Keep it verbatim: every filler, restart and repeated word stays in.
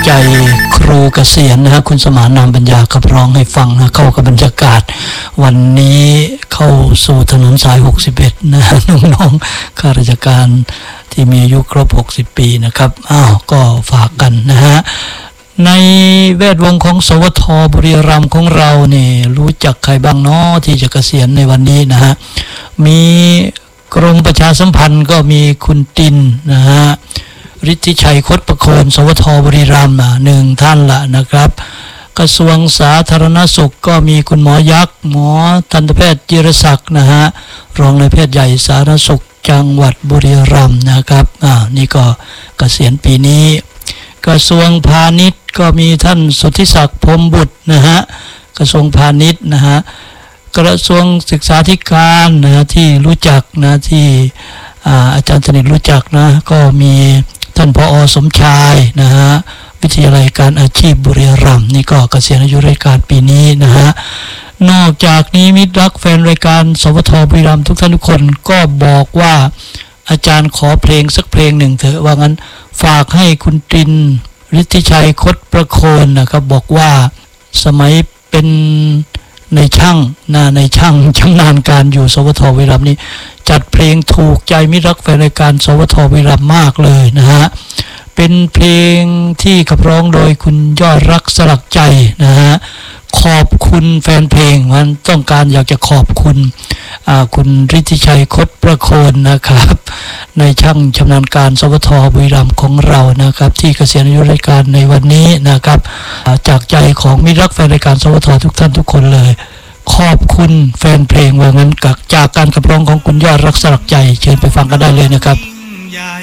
ใจครูเกษียณนะฮะคุณสมานนามปัญญาขับร้องให้ฟังนะเข้ากับบรรยากาศวันนี้เข้าสู่ถนนสายหกสิบเอ็ดนะน้องๆข้าราชการที่มีอายุครบหกสิบปีนะครับอ้าวก็ฝากกันนะฮะในแวดวงของสวทบุรีรัมย์ของเราเนี่ยรู้จักใครบ้างเนาะที่จะเกษียณในวันนี้นะฮะมีกรมประชาสัมพันธ์ก็มีคุณตินนะฮะฤทธิชัยคดประโคนสวทบุรีรัมย์หนึ่งท่านละนะครับกระทรวงสาธารณสุขก็มีคุณหมอยักษ์หมอทันตแพทย์จิรศักดิ์นะฮะรองนายแพทย์ใหญ่สาธารณสุขจังหวัดบุรีรัมย์นะครับอ่านี่ก็เกษียณปีนี้กระทรวงพาณิชย์ก็มีท่านสุทธิศักดิ์พรหมบุตรนะฮะกระทรวงพาณิชย์นะฮะกระทรวงศึกษาธิการนะที่รู้จักนะที่อาอาจารย์สนิทรู้จักนะก็มีท่านผอ.สมชายนะฮะวิทยาลัยการอาชีพบุรีรัมย์นี่ก็เกษียณอายุราชการปีนี้นะฮะนอกจากนี้มิตรรักแฟนรายการสวทบุรีรัมย์ทุกท่านทุกคนก็บอกว่าอาจารย์ขอเพลงสักเพลงหนึ่งเถอะว่างั้นฝากให้คุณตินฤทธิชัยคดประโคนนะครับบอกว่าสมัยเป็นในช่างนะในช่างชำนาญการอยู่สวทบุรีรัมย์นี่จัดเพลงถูกใจมิตรรักแฟนรายการสวทบุรีรัมย์มากเลยนะฮะเป็นเพลงที่ขับร้องโดยคุณยอดรักสลักใจนะฮะขอบคุณแฟนเพลงมันต้องการอยากจะขอบคุณคุณฤทธิชัยคดประโคนนะครับในช่างชำนาญการสวทบุรีรัมย์ของเรานะครับที่เกษียณอายุราชการในวันนี้นะครับจากใจของมิตรรักแฟนรายการสวททุกท่านทุกคนเลยขอบคุณแฟนเพลงว่างั้นจากการขับร้องของคุณยอดรักสลักใจเชิญไปฟังกันได้เลยนะครับ